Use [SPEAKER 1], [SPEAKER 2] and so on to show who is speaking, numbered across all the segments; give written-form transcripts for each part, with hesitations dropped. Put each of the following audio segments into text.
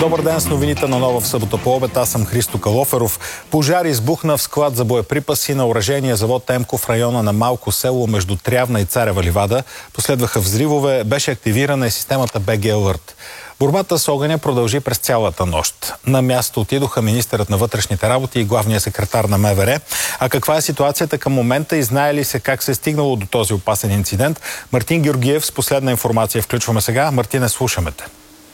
[SPEAKER 1] Добър ден с новините на Нова в събота по обед. Аз съм Христо Калоферов. Пожар избухна в склад за боеприпаси на оръжейния завод Емко в района на Малко село между Трявна и Царева ливада. Последваха взривове, беше активирана и системата БГ Alert. Борбата с огъня продължи през цялата нощ. На място отидоха министърът на вътрешните работи и главният секретар на МВР. А каква е ситуацията към момента и знае ли се как се е стигнало до този опасен инцидент? Мартин Георгиев с последна информация включваме сега. Мартине, слушаме те.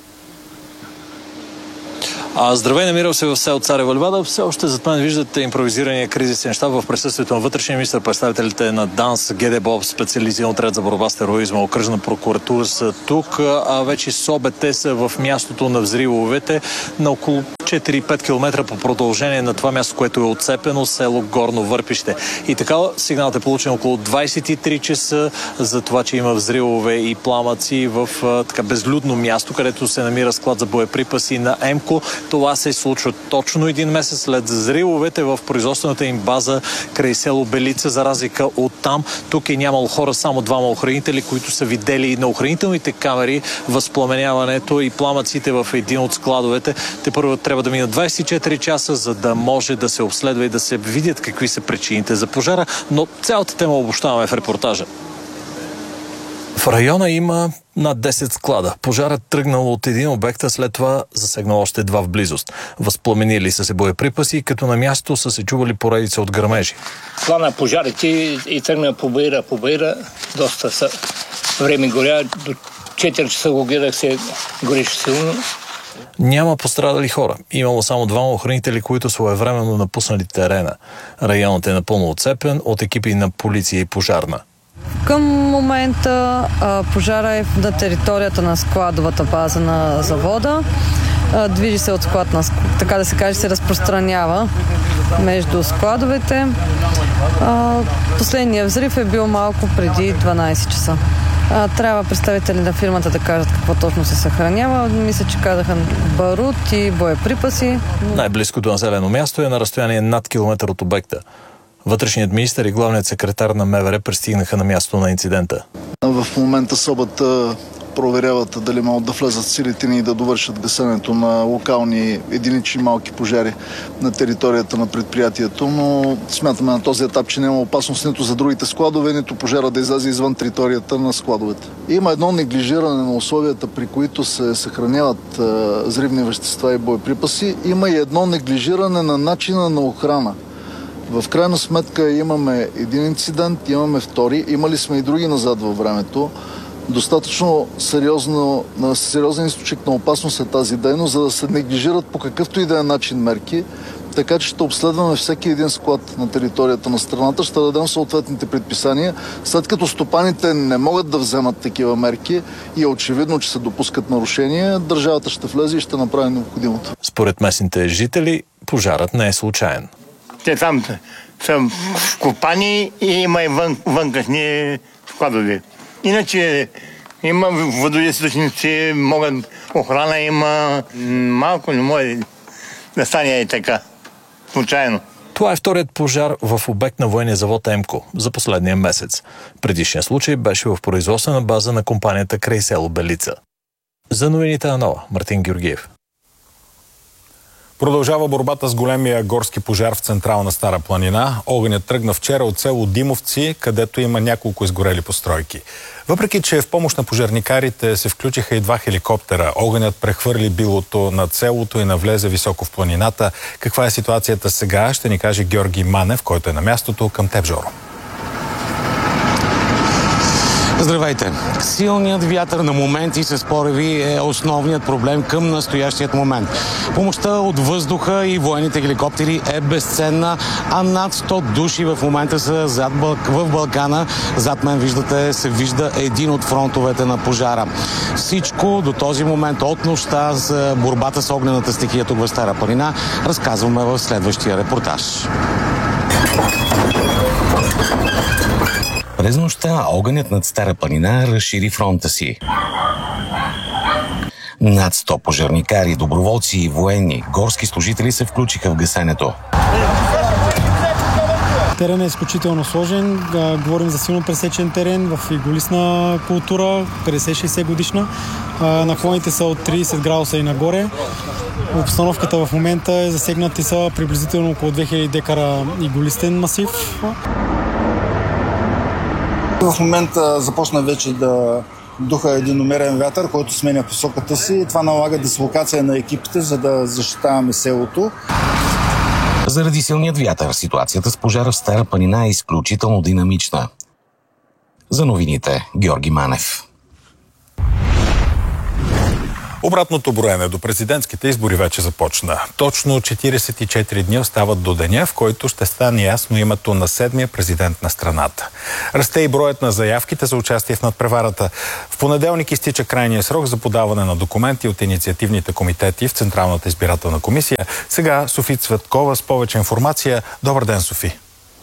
[SPEAKER 2] Здравей, намирам се в село Царева ливада. Все още зад мен виждате импровизирания кризисен щаб в присъствието на вътрешния министър, представителите на ДАНС, ГДБОП, специализиран отряд за борба с тероризма, окръжна прокуратура са тук. Вече с обед те са в мястото на взривовете на около 4-5 км по продължение на това място, което е отцепено, село Горно Върпище. И така сигналът е получен около 23 часа за това, че има взривове и пламъци в така безлюдно място, където се намира склад за боеприпаси на Емко. Това се случва точно един месец след взривовете в производствената им база край село Белица. За разлика от там, тук е нямало хора, само двама охранители, които са видели на охранителните камери възпламеняването и пламъците в един от складовете. Те първо трябва да минат 24 часа, за да може да се обследва и да се видят какви са причините за пожара, но цялата тема обобщаваме в репортажа. В района има над 10 склада. Пожарът тръгнал от един обект, а след това засегнал още два в близост. Възпламенили са се боеприпаси, като на място са се чували поредица от гърмежи.
[SPEAKER 3] Плана пожарите и тръгна по баира. Доста време горя. До 4 часа го гледах, се гореше силно.
[SPEAKER 2] Няма пострадали хора. Имало само двама охранители, които своевременно напуснали терена. Районът е напълно отцепен от екипи на полиция и пожарна.
[SPEAKER 4] Към момента пожара е на територията на складовата база на завода. Движи се от склад на склад, така да се каже, се разпространява между складовете. Последният взрив е бил малко преди 12 часа. Трябва представители на фирмата да кажат какво точно се съхранява. Мисля, че казаха барут и боеприпаси.
[SPEAKER 2] Най-близкото населено място е на разстояние над километър от обекта. Вътрешният министър и главният секретар на МВР пристигнаха на място на инцидента.
[SPEAKER 5] В момента СОБ-та проверяват дали могат да влезат силите ни и да довършат гасенето на локални единични малки пожари на територията на предприятието, но смятаме на този етап, че няма опасност нито за другите складове, нито пожара да излезе извън територията на складовете. Има едно неглижиране на условията, при които се съхраняват взривни вещества и боеприпаси. Има и едно неглижиране на начина на охрана. В крайна сметка имаме един инцидент, имаме втори, имали сме и други назад във времето. Достатъчно сериозен източник на опасност е тази дейност, за да се неглижират по какъвто и да е начин мерки, така че ще обследваме всеки един склад на територията на страната, ще дадем съответните предписания. След като стопаните не могат да вземат такива мерки и е очевидно, че се допускат нарушения, държавата ще влезе и ще направи необходимото.
[SPEAKER 2] Според местните жители, пожарът не е случайен.
[SPEAKER 6] Те там са вкопани и има и вънкашни складове. Иначе има водоизточници, охрана има. Малко не може да стане и така, случайно.
[SPEAKER 2] Това е вторият пожар в обект на военния завод Емко за последния месец. Предишният случай беше в производствена база на компанията край село Белица. За новините на Нова, Мартин Георгиев.
[SPEAKER 1] Продължава борбата с големия горски пожар в централна Стара планина. Огънят тръгна вчера от село Димовци, където има няколко изгорели постройки. Въпреки че в помощ на пожарникарите се включиха и 2 хеликоптера, огънят прехвърли билото над селото и навлезе високо в планината. Каква е ситуацията сега, ще ни каже Георги Манев, който е на мястото. Към теб, Жоро.
[SPEAKER 7] Здравейте! Силният вятър на моменти с пориви е основният проблем към настоящият момент. Помощта от въздуха и военните хеликоптери е безценна, а над 100 души в момента са в Балкана. Зад мен се вижда един от фронтовете на пожара. Всичко до този момент от нощта за борбата с огнената стихия тук в Стара планина разказваме в следващия репортаж. През нощта огънят над Стара планина разшири фронта си. Над 100 пожарникари, доброволци и военни, горски служители се включиха в гасенето.
[SPEAKER 8] Теренът е изключително сложен. Говорим за силно пресечен терен в иголистна култура, 50-60 годишна. Наклоните са от 30 градуса и нагоре. Обстановката в момента е засегнати са приблизително около 2000 декара иголистен масив.
[SPEAKER 9] В момента започна вече да духа един умерен вятър, който сменя посоката си. Това налага дислокация на екипите, за да защитаваме селото.
[SPEAKER 7] Заради силният вятър, ситуацията с пожара в Стара планина е изключително динамична. За новините, Георги Манев.
[SPEAKER 1] Обратното броене до президентските избори вече започна. Точно 44 дни остават до деня, в който ще стане ясно името на 7-я президент на страната. Расте и броят на заявките за участие в надпреварата. В понеделник изтича крайния срок за подаване на документи от инициативните комитети в Централната избирателна комисия. Сега Софи Цветкова с повече информация. Добър ден, Софи!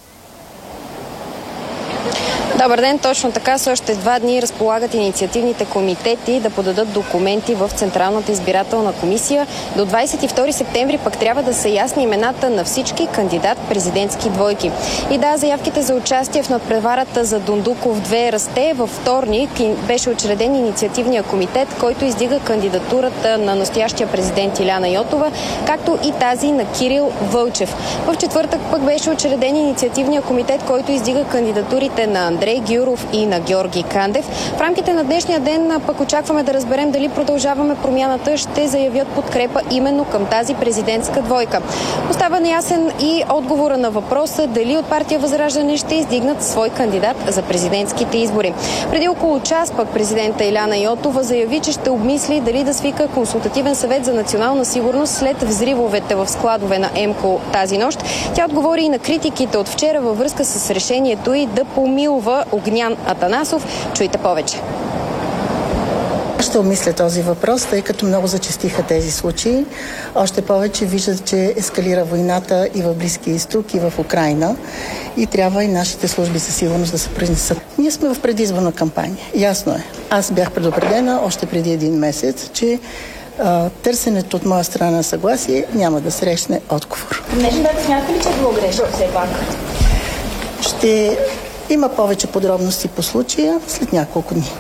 [SPEAKER 10] Добър ден, точно така. С още 2 дни разполагат инициативните комитети да подадат документи в Централната избирателна комисия. До 22 септември пък трябва да са ясни имената на всички кандидат-президентски двойки. И да, заявките за участие в надпреварата за Дондуков 2 расте. Във вторник беше учреден инициативния комитет, който издига кандидатурата на настоящия президент Иляна Йотова, както и тази на Кирил Вълчев. В четвъртък пък беше учреден инициативния комитет, който издига кандидатурите на Андрей Гюров и на Георги Кандев. В рамките на днешния ден пък очакваме да разберем дали Продължаваме промяната ще заявят подкрепа именно към тази президентска двойка. Остава неясен и отговора на въпроса дали от партия Възраждане ще издигнат свой кандидат за президентските избори. Преди около час пък президента Иляна Йотова заяви, че ще обмисли дали да свика консултативен съвет за национална сигурност след взривовете в складове на МКО тази нощ. Тя отговори и на критиките от вчера във връзка с решението и да помилва Огнян Атанасов. Чуйте повече.
[SPEAKER 11] Ще обмисля този въпрос, тъй като много зачестиха тези случаи. Още повече виждат, че ескалира войната и в Близкия изток, и в Украйна. И трябва и нашите служби за сигурност да се произнесат. Ние сме в предизборна кампания. Ясно е. Аз бях предупредена още преди 1 месец, че търсенето от моя страна на съгласие няма да срещне отговор.
[SPEAKER 12] Днешно да смятате ли, че е било грешно все пак?
[SPEAKER 11] Ще има повече подробности по случая след няколко дни.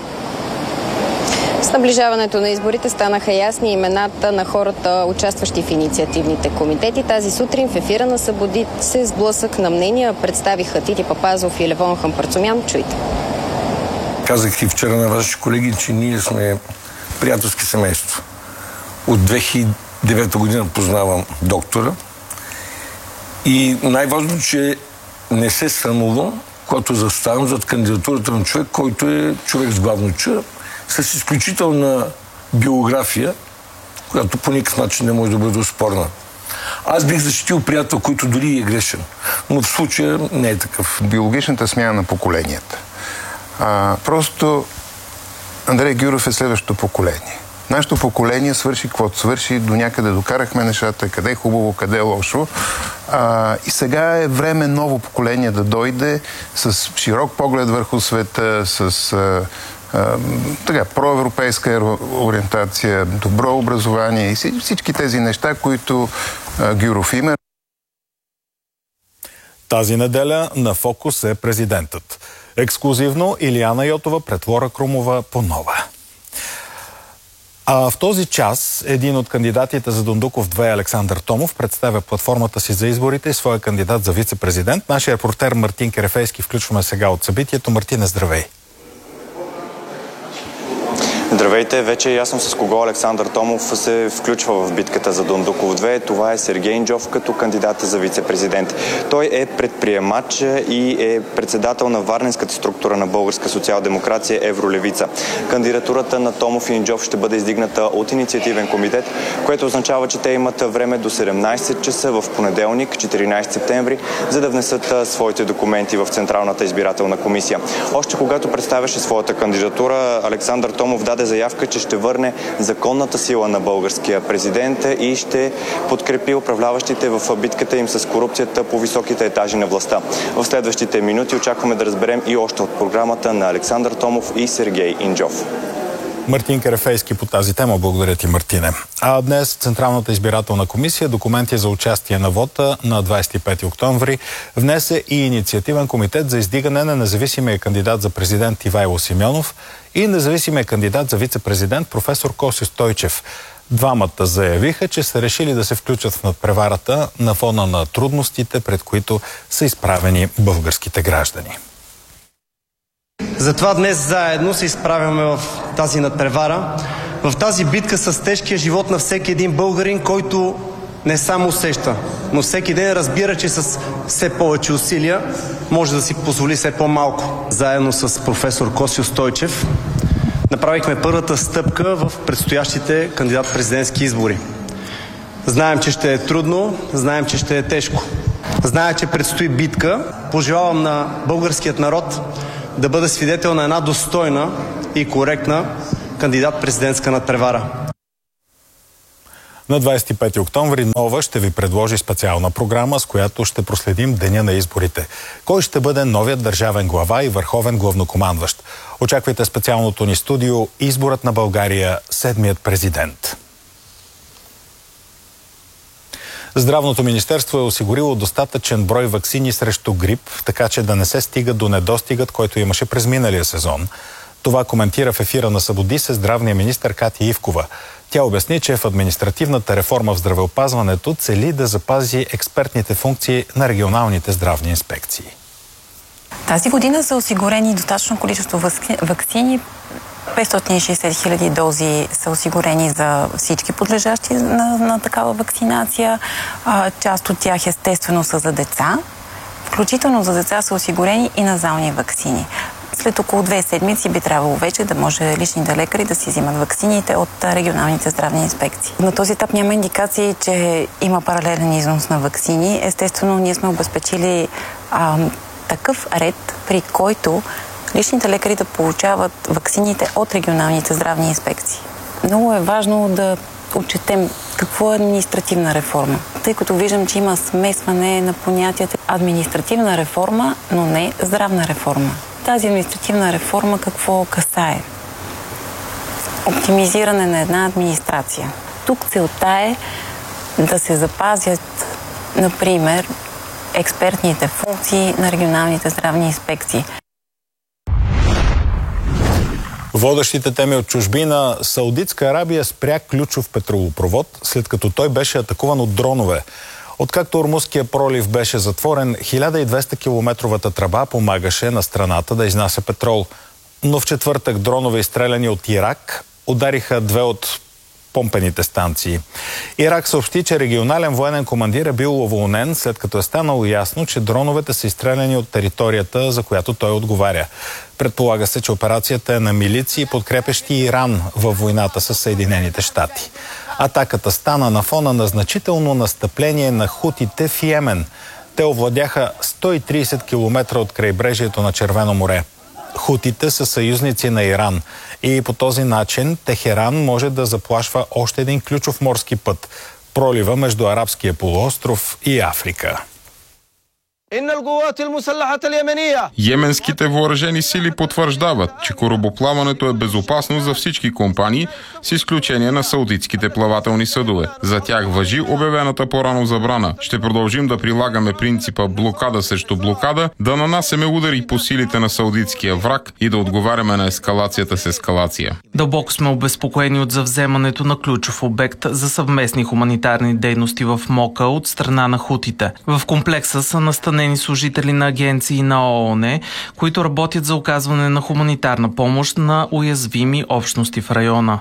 [SPEAKER 10] С наближаването на изборите станаха ясни имената на хората, участващи в инициативните комитети. Тази сутрин в ефира на Събуди се сблъсък на мнения представиха Тити Папазов и Левон Хампарцумян. Чуйте.
[SPEAKER 13] Казах и вчера на ваши колеги, че ние сме приятелски семейство. От 2009 година познавам доктора и най-важно, че не се срамувам, когато заставам зад кандидатурата на човек, който е човек с главно Ч, с изключителна биография, която по никакъв начин не може да бъде оспорна. Аз бих защитил приятел, който дори е грешен, но в случая не е такъв.
[SPEAKER 14] Биологичната смяна на поколенията. Просто Андрей Гюров е следващото поколение. Нашето поколение свърши каквото свърши, до някъде докарахме нещата, къде е хубаво, къде е лошо. И сега е време ново поколение да дойде с широк поглед върху света, с проевропейска ориентация, добро образование и всички тези неща, които Гюров има.
[SPEAKER 1] Тази неделя на фокус е президентът. Ексклузивно Илияна Йотова пред Лора Крумова по Нова. А в този час един от кандидатите за Дондуков 2, Александър Томов, представя платформата си за изборите и своя кандидат за вице-президент. Нашия репортер Мартин Керефейски включваме сега от събитието. Мартине, здравей!
[SPEAKER 15] Здравейте! Вече е ясно с кого Александър Томов се включва в битката за Дондуков 2. Това е Сергей Инджов като кандидат за вице-президент. Той е предприемач и е председател на варненската структура на Българска социал-демокрация Евролевица. Кандидатурата на Томов и Инджов ще бъде издигната от инициативен комитет, което означава, че те имат време до 17 часа в понеделник, 14 септември, за да внесат своите документи в Централната избирателна комисия. Още когато представяше своята кандидатура, Александър Томов даде заявка, че ще върне законната сила на българския президент и ще подкрепи управляващите в битката им с корупцията по високите етажи на властта. В следващите минути очакваме да разберем и още от програмата на Александър Томов и Сергей Инджов.
[SPEAKER 1] Мартин Карефейски по тази тема. Благодаря ти, Мартине. А днес Централната избирателна комисия документи за участие на вота на 25 октомври внесе и инициативен комитет за издигане на независимия кандидат за президент Ивайло Симеонов и независимия кандидат за вице-президент професор Косьо Стойчев. Двамата заявиха, че са решили да се включат в надпреварата на фона на трудностите, пред които са изправени българските граждани.
[SPEAKER 16] Затова днес заедно се изправяме в тази надпревара, в тази битка с тежкия живот на всеки един българин, който не само усеща, но всеки ден разбира, че с все повече усилия може да си позволи все по-малко. Заедно с професор Косьо Стойчев направихме първата стъпка в предстоящите кандидат-президентски избори. Знаем, че ще е трудно, знаем, че ще е тежко. Знаем, че предстои битка. Пожелавам на българският народ да бъде свидетел на една достойна и коректна кандидат-президентска надпревара.
[SPEAKER 1] На 25 октомври Нова ще ви предложи специална програма, с която ще проследим деня на изборите. Кой ще бъде новият държавен глава и върховен главнокомандващ? Очаквайте специалното ни студио "Изборът на България, седмият президент". Здравното министерство е осигурило достатъчен брой ваксини срещу грип, така че да не се стига до недостигът, който имаше през миналия сезон. Това коментира в ефира на Събуди се здравния министър Катя Ивкова. Тя обясни, че в административната реформа в здравеопазването цели да запази експертните функции на регионалните здравни инспекции.
[SPEAKER 17] Тази година са осигурени достатъчно количество ваксини. 560 000 дози са осигурени за всички подлежащи на такава вакцинация. Част от тях естествено са за деца. Включително за деца са осигурени и назални ваксини. След около 2 седмици би трябвало вече да може личните лекари да си взимат ваксините от регионалните здравни инспекции. На този етап няма индикации, че има паралелен износ на ваксини. Естествено, ние сме обезпечили такъв ред, при който личните лекари да получават ваксините от регионалните здравни инспекции. Много е важно да отчетем какво е административна реформа, тъй като виждам, че има смесване на понятията административна реформа, но не здравна реформа. Тази административна реформа какво касае? Оптимизиране на една администрация. Тук целта е да се запазят, например, експертните функции на регионалните здравни инспекции.
[SPEAKER 1] Водещите теми от чужбина. Саудитска Арабия спря ключов петролопровод, след като той беше атакуван от дронове. Откакто Ормузския пролив беше затворен, 1200 километровата тръба помагаше на страната да изнася петрол. Но в четвъртък дронове, изстреляни от Ирак, удариха 2 от помпените станции. Ирак съобщи, че регионален военен командир е бил уволнен, след като е станало ясно, че дроновете са изстреляни от територията, за която той отговаря. Предполага се, че операцията е на милиции, подкрепящи Иран във войната с Съединените щати. Атаката стана на фона на значително настъпление на хутите в Йемен. Те овладяха 130 км от крайбрежието на Червено море. Хутите са съюзници на Иран и по този начин Техеран може да заплашва още един ключов морски път – пролива между Арабския полуостров и Африка.
[SPEAKER 18] Йеменските въоръжени сили потвърждават, че корабоплаването е безопасно за всички компании, с изключение на саудитските плавателни съдове. За тях важи обявената по-рано забрана. Ще продължим да прилагаме принципа блокада срещу блокада, да нанасяме удари по силите на саудитския враг и да отговаряме на ескалацията с ескалация.
[SPEAKER 19] Дълбоко сме обезпокоени от завземането на ключов обект за съвместни хуманитарни дейности в Мока от страна на хутите. В комплекса са настанени служители на агенции на ООН, които работят за оказване на хуманитарна помощ на уязвими общности в района.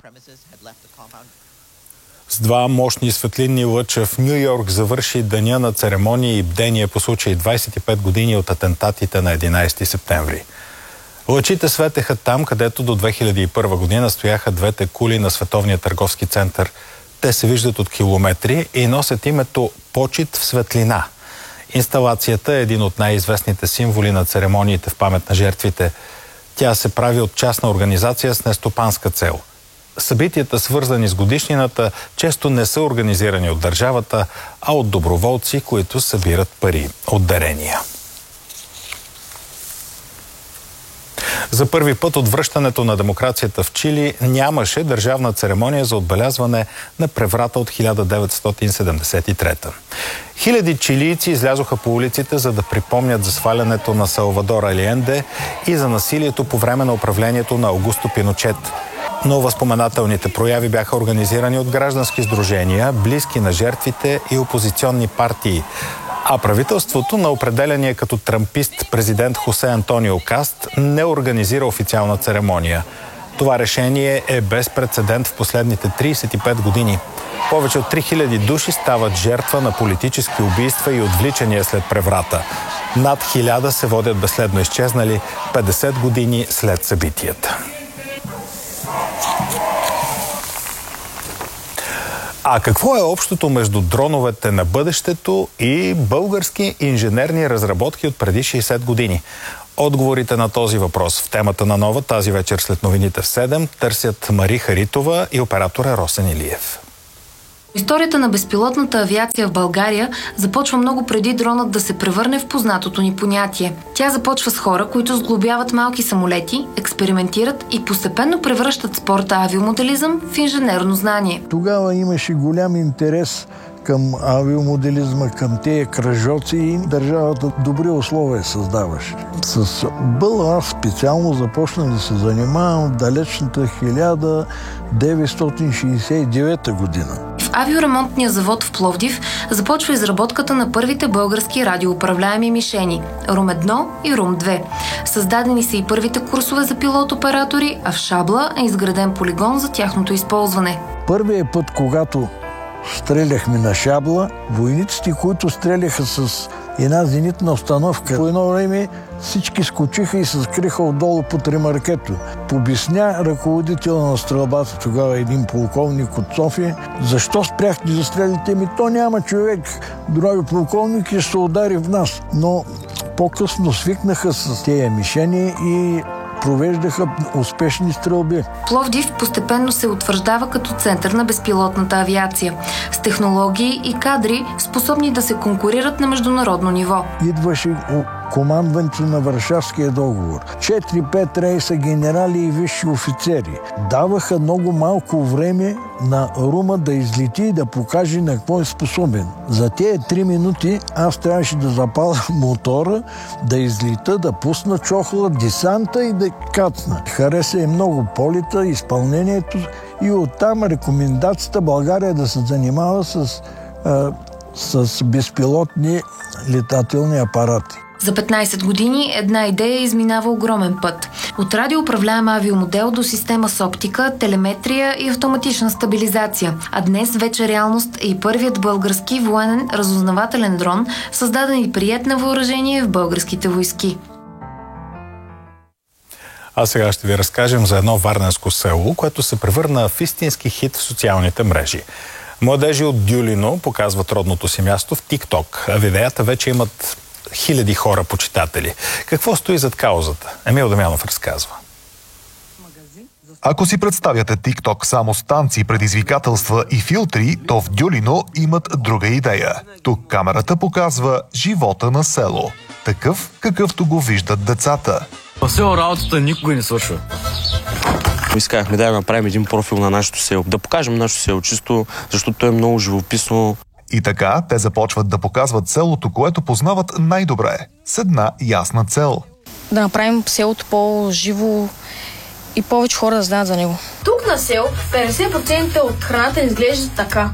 [SPEAKER 1] С 2 мощни светлинни лъча в Ню Йорк завърши деня на церемония и бдение по случай 25 години от атентатите на 11 септември. Лъчите светеха там, където до 2001 година стояха 2 кули на Световния търговски център. Те се виждат от километри и носят името "Почит в светлина". Инсталацията е един от най-известните символи на церемониите в памет на жертвите. Тя се прави от частна организация с нестопанска цел. Събитията, свързани с годишнината, често не са организирани от държавата, а от доброволци, които събират пари от дарения. За първи път от връщането на демокрацията в Чили нямаше държавна церемония за отбелязване на преврата от 1973. Хиляди чилийци излязоха по улиците, за да припомнят за свалянето на Салвадор Алиенде и за насилието по време на управлението на Аугусто Пиночет. Но възпоменателните прояви бяха организирани от граждански сдружения, близки на жертвите и опозиционни партии. А правителството на определения като трампист президент Хосе Антонио Каст не организира официална церемония. Това решение е без прецедент в последните 35 години. Повече от 3000 души стават жертва на политически убийства и отвличания след преврата. Над 1000 се водят безследно изчезнали 50 години след събитията. А какво е общото между дроновете на бъдещето и български инженерни разработки от преди 60 години? Отговорите на този въпрос в темата на Нова тази вечер след новините в 7 търсят Мари Харитова и оператора Росен Илиев.
[SPEAKER 20] Историята на безпилотната авиация в България започва много преди дронът да се превърне в познатото ни понятие. Тя започва с хора, които сглобяват малки самолети, експериментират и постепенно превръщат спорта авиомоделизъм в инженерно знание.
[SPEAKER 21] Тогава имаше голям интерес към авиомоделизма, към тези кръжоци и държавата добри условия създаваше. С БЛА специално започнах да се занимавам в далечната 1969 година.
[SPEAKER 20] В авиоремонтния завод в Пловдив започва изработката на първите български радиоуправляеми мишени – Рум-1 и Рум-2. Създадени са и първите курсове за пилот-оператори, а в Шабла е изграден полигон за тяхното използване.
[SPEAKER 21] Първият път, когато стреляхме на Шабла, войниците, които стреляха с една зенитна установка, по едно време всички скочиха и се скриха отдолу под ремаркето. Обясня ръководителя на стрелбата, тогава един полковник от София, защо спряхте да стреляте? То няма човек, други полковник и ще се удари в нас. Но по-късно свикнаха с тези мишени и провеждаха успешни стрелби.
[SPEAKER 20] Пловдив постепенно се утвърждава като център на безпилотната авиация, с технологии и кадри, способни да се конкурират на международно ниво.
[SPEAKER 21] Идваше командването на Варшавския договор. 4-5 рейса генерали и висши офицери. Даваха много малко време на Рума да излети и да покаже на какво е способен. За тези 3 минути аз трябваше да запаля мотора, да излита, да пусна чохла, десанта и да кацна. Хареса и много полета, изпълнението и оттам рекомендацията България да се занимава с безпилотни летателни апарати.
[SPEAKER 20] За 15 години една идея изминава огромен път. От радиоуправляем авиомодел до система с оптика, телеметрия и автоматична стабилизация. А днес вече реалност е и първият български военен разузнавателен дрон, създаден и приет на въоръжение в българските войски.
[SPEAKER 1] А сега ще ви разкажем за едно варненско село, което се превърна в истински хит в социалните мрежи. Младежи от Дюлино показват родното си място в TikTok, а видеята вече имат хиляди хора почитатели. Какво стои зад каузата? Емил Дамянов разказва.
[SPEAKER 22] Ако си представяте TikTok само с танци, предизвикателства и филтри, то в Дюлино имат друга идея. Тук камерата показва живота на село. Такъв, какъвто го виждат децата.
[SPEAKER 23] В село работата никога не свършва. Искахме да направим един профил на нашето село. Да покажем нашето село чисто, защото то е много живописно.
[SPEAKER 22] И така, те започват да показват селото, което познават най-добре, с една ясна цел.
[SPEAKER 24] Да направим селото по-живо и повече хора да знаят за него.
[SPEAKER 12] Тук на село 50% от храната изглежда така.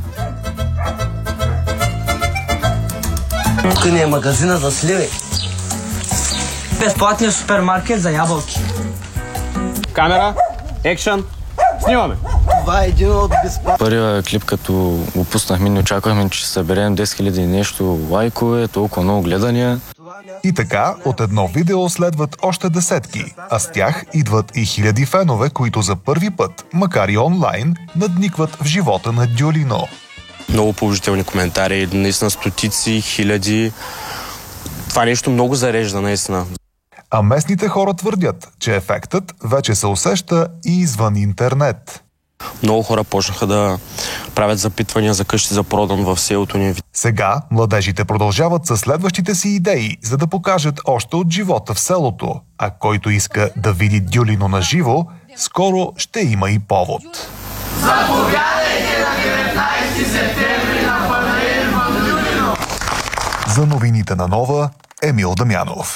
[SPEAKER 23] Тук ни е магазина за сливи. Безплатният супермаркет за ябълки. Камера, екшън, снимаме!
[SPEAKER 21] Това е един от безплатни.
[SPEAKER 23] Първият клип, като го пуснахме, не очаквахме, че ще съберем 10 000 и нещо лайкове, толкова много гледания.
[SPEAKER 22] И така, от едно видео следват още десетки, а с тях идват и хиляди фенове, които за първи път, макар и онлайн, надникват в живота на Дюлино.
[SPEAKER 23] Много положителни коментари, наистина стотици, хиляди. Това нещо много зарежда, наистина.
[SPEAKER 22] А местните хора твърдят, че ефектът вече се усеща и извън интернет.
[SPEAKER 23] Много хора почнаха да правят запитвания за къщи за продан в селото ни.
[SPEAKER 22] Сега младежите продължават със следващите си идеи, за да покажат още от живота в селото. А който иска да види Дюлино на живо, скоро ще има и повод.
[SPEAKER 3] Заповядайте на 19 септември на Панелин в Дюлино!
[SPEAKER 22] За новините на Нова, Емил Дамянов.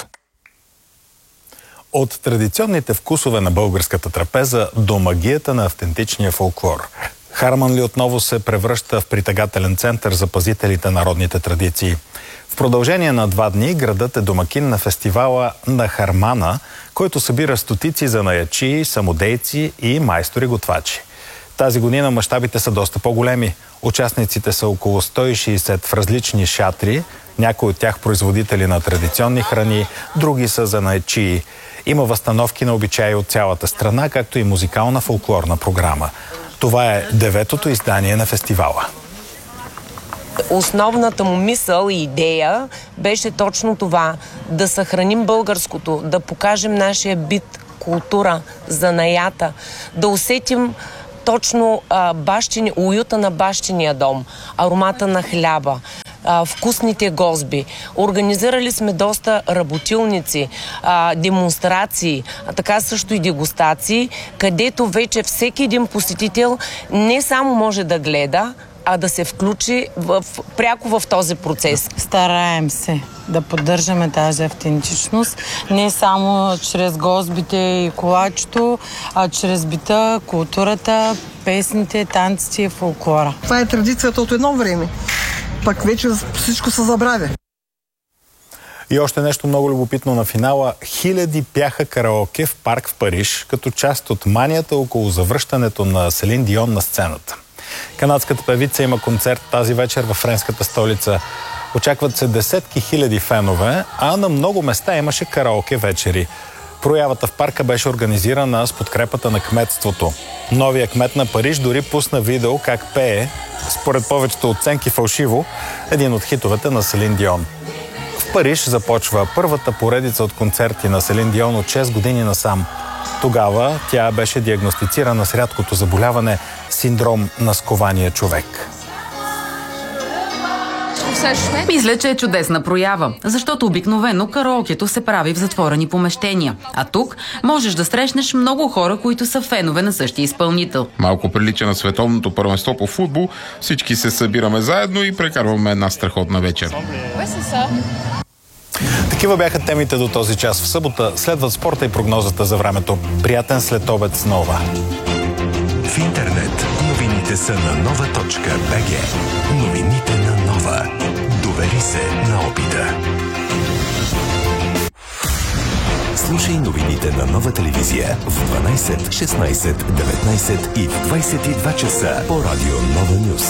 [SPEAKER 1] От традиционните вкусове на българската трапеза до магията на автентичния фолклор. Харманли отново се превръща в притегателен център за пазителите на народните традиции. В продължение на 2 дни градът е домакин на фестивала на Хармана, който събира стотици занаячии, самодейци и майстори-готвачи. Тази година мащабите са доста по-големи. Участниците са около 160 в различни шатри, някои от тях производители на традиционни храни, други са занаячии. Има възстановки на обичаи от цялата страна, както и музикална фолклорна програма. Това е 9-то издание на фестивала.
[SPEAKER 4] Основната му мисъл и идея беше точно това – да съхраним българското, да покажем нашия бит, култура, занаята, да усетим точно уюта на бащиния дом, аромата на хляба, вкусните гозби. Организирали сме доста работилници, демонстрации, така също и дегустации, където вече всеки един посетител не само може да гледа, а да се включи пряко в този процес.
[SPEAKER 5] Стараем се да поддържаме тази автентичност, не само чрез гозбите и колачето, а чрез бита, културата, песните, танците и фолклора.
[SPEAKER 6] Това е традицията от едно време, пък вече всичко се забравя.
[SPEAKER 1] И още нещо много любопитно на финала. Хиляди пяха караоке в парк в Париж, като част от манията около завръщането на Селин Дион на сцената. Канадската певица има концерт тази вечер във френската столица. Очакват се десетки хиляди фенове, а на много места имаше караоке вечери. Проявата в парка беше организирана с подкрепата на кметството. Новия кмет на Париж дори пусна видео как пее, според повечето оценки фалшиво, един от хитовете на Селин Дион. В Париж започва първата поредица от концерти на Селин Дион от 6 години насам. Тогава тя беше диагностицирана с рядкото заболяване синдром на скования човек.
[SPEAKER 25] Мисля, че е чудесна проява, защото обикновено караокето се прави в затворени помещения. А тук можеш да срещнеш много хора, които са фенове на същия изпълнител.
[SPEAKER 18] Малко прилича на световното първенство по футбол. Всички се събираме заедно и прекарваме една страхотна вечер.
[SPEAKER 1] Такива бяха темите до този час. В събота следват спорта и прогнозата за времето. Приятен следобед с Нова.
[SPEAKER 26] В интернет новините са на nova.bg. Новините на Нова. Довери се на опита. Слушай новините на Нова телевизия в 12, 16, 19 и в 22 часа по радио Нова Нюз.